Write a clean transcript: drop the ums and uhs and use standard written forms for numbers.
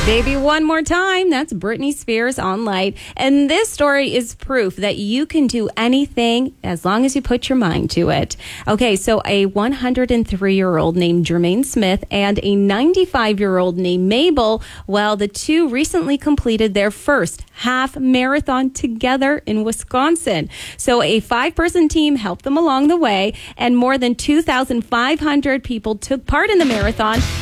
Baby, one more time. That's Britney Spears on Light. And this story is proof that you can do anything as long as you put your mind to it. Okay, so a 103-year-old named Jermaine Smith and a 95-year-old named Mabel, well, the two recently completed their first half marathon together in Wisconsin. So a 5-person team helped them along the way, and more than 2,500 people took part in the marathon.